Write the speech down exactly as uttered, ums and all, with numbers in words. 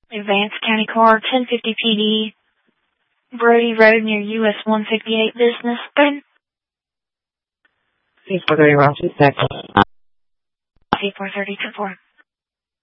Advance County Car, ten fifty P D, Brody Road near U S one fifty-eight Business. C four thirty, Route two, Texas. C four thirty, two four.